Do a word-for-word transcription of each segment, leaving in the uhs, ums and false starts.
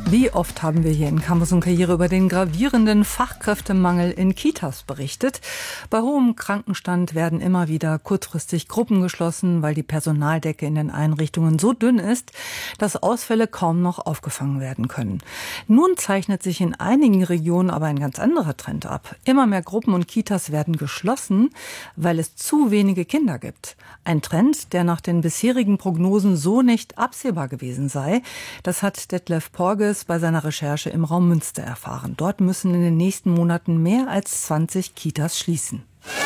Wie oft haben wir hier in Campus und Karriere über den gravierenden Fachkräftemangel in Kitas berichtet? Bei hohem Krankenstand werden immer wieder kurzfristig Gruppen geschlossen, weil die Personaldecke in den Einrichtungen so dünn ist, dass Ausfälle kaum noch aufgefangen werden können. Nun zeichnet sich in einigen Regionen aber ein ganz anderer Trend ab. Immer mehr Gruppen und Kitas werden geschlossen, weil es zu wenige Kinder gibt. Ein Trend, der nach den bisherigen Prognosen so nicht absehbar gewesen sei. Das hat Detlef Porges bei seiner Recherche im Raum Münster erfahren. Dort müssen in den nächsten Monaten mehr als zwanzig Kitas schließen.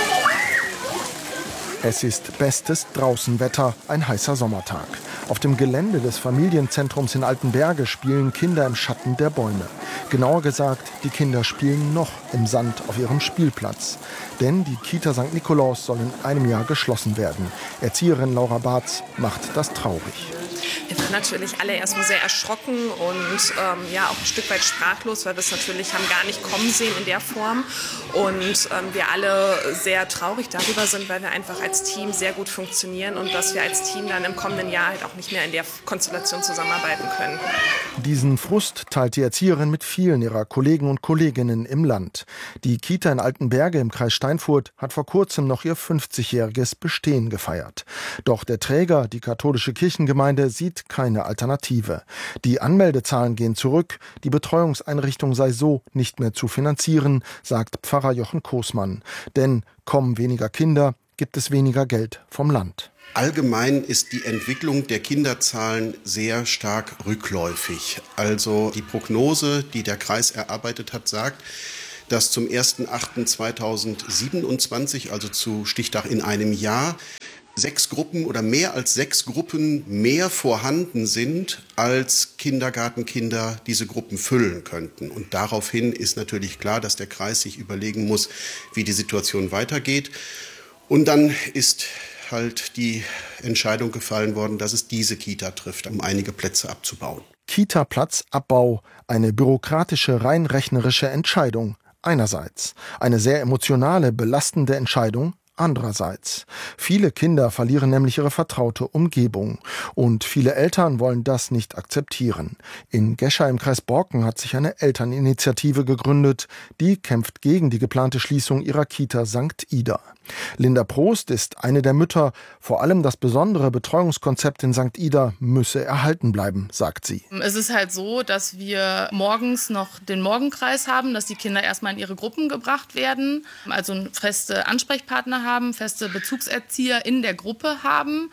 Es ist bestes Draußenwetter, ein heißer Sommertag. Auf dem Gelände des Familienzentrums in Altenberge spielen Kinder im Schatten der Bäume. Genauer gesagt, die Kinder spielen noch im Sand auf ihrem Spielplatz. Denn die Kita Sankt Nikolaus soll in einem Jahr geschlossen werden. Erzieherin Laura Barz macht das traurig. Wir waren natürlich alle erstmal sehr erschrocken und ähm, ja auch ein Stück weit sprachlos, weil wir es natürlich haben gar nicht kommen sehen in der Form. Und ähm, wir alle sehr traurig darüber sind, weil wir einfach als Team sehr gut funktionieren und dass wir als Team dann im kommenden Jahr halt auch nicht mehr in der Konstellation zusammenarbeiten können. Diesen Frust teilt die Erzieherin mit vielen ihrer Kollegen und Kolleginnen im Land. Die Kita in Altenberge im Kreis Steinfurt hat vor kurzem noch ihr fünfzigjähriges Bestehen gefeiert. Doch der Träger, die katholische Kirchengemeinde, sieht keine Alternative. Die Anmeldezahlen gehen zurück, die Betreuungseinrichtung sei so nicht mehr zu finanzieren, sagt Pfarrer Jochen Kosmann. Denn kommen weniger Kinder, gibt es weniger Geld vom Land. Allgemein ist die Entwicklung der Kinderzahlen sehr stark rückläufig. Also die Prognose, die der Kreis erarbeitet hat, sagt, dass zum ersten achten zweitausendsiebenundzwanzig, also zu Stichtag in einem Jahr, sechs Gruppen oder mehr als sechs Gruppen mehr vorhanden sind, als Kindergartenkinder diese Gruppen füllen könnten. Und daraufhin ist natürlich klar, dass der Kreis sich überlegen muss, wie die Situation weitergeht. Und dann ist halt die Entscheidung gefallen worden, dass es diese Kita trifft, um einige Plätze abzubauen. Kita-Platzabbau, eine bürokratische, rein rechnerische Entscheidung einerseits. Eine sehr emotionale, belastende Entscheidung andererseits. Viele Kinder verlieren nämlich ihre vertraute Umgebung. Und viele Eltern wollen das nicht akzeptieren. In Gescher im Kreis Borken hat sich eine Elterninitiative gegründet. Die kämpft gegen die geplante Schließung ihrer Kita Sankt Ida. Linda Prost ist eine der Mütter. Vor allem das besondere Betreuungskonzept in Sankt Ida müsse erhalten bleiben, sagt sie. Es ist halt so, dass wir morgens noch den Morgenkreis haben, dass die Kinder erstmal in ihre Gruppen gebracht werden, also feste Ansprechpartner haben, feste Bezugserzieher in der Gruppe haben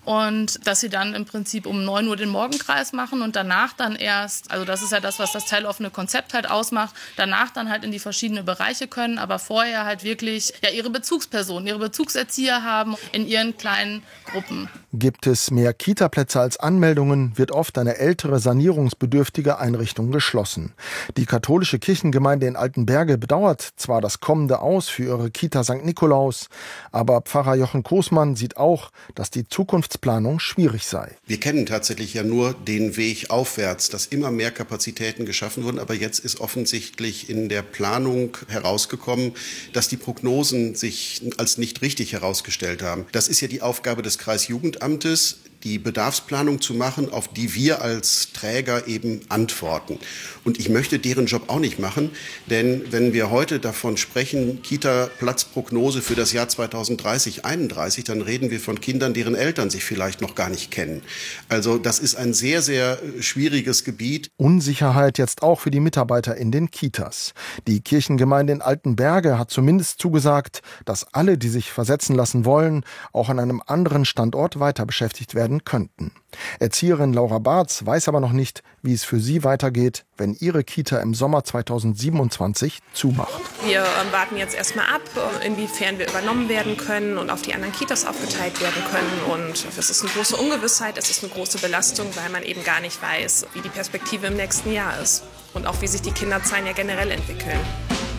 und dass sie dann im Prinzip um neun Uhr den Morgenkreis machen und danach dann erst, also das ist ja das, was das teiloffene Konzept halt ausmacht, danach dann halt in die verschiedenen Bereiche können, aber vorher halt wirklich ja ihre Bezugspersonen, ihre Bezugserzieher haben in ihren kleinen Gruppen. Gibt es mehr Kita-Plätze als Anmeldungen, wird oft eine ältere, sanierungsbedürftige Einrichtung geschlossen. Die katholische Kirchengemeinde in Altenberge bedauert zwar das kommende Aus für ihre Kita Sankt Nikolaus, aber Pfarrer Jochen Kosmann sieht auch, dass die Zukunftsplanung schwierig sei. Wir kennen tatsächlich ja nur den Weg aufwärts, dass immer mehr Kapazitäten geschaffen wurden, aber jetzt ist offensichtlich in der Planung herausgekommen, dass die Prognosen sich als nicht richtig herausgestellt haben. Das ist ja die Aufgabe des Kreisjugendamtes, die Bedarfsplanung zu machen, auf die wir als Träger eben antworten. Und ich möchte deren Job auch nicht machen, denn wenn wir heute davon sprechen, Kita-Platzprognose für das Jahr zweitausenddreißig einunddreißig, dann reden wir von Kindern, deren Eltern sich vielleicht noch gar nicht kennen. Also das ist ein sehr, sehr schwieriges Gebiet. Unsicherheit jetzt auch für die Mitarbeiter in den Kitas. Die Kirchengemeinde in Altenberge hat zumindest zugesagt, dass alle, die sich versetzen lassen wollen, auch an einem anderen Standort weiter beschäftigt werden könnten. Erzieherin Laura Barz weiß aber noch nicht, wie es für sie weitergeht, wenn ihre Kita im Sommer zweitausendsiebenundzwanzig zumacht. Wir äh, warten jetzt erstmal ab, inwiefern wir übernommen werden können und auf die anderen Kitas aufgeteilt werden können. Und es ist eine große Ungewissheit, es ist eine große Belastung, weil man eben gar nicht weiß, wie die Perspektive im nächsten Jahr ist und auch wie sich die Kinderzahlen ja generell entwickeln.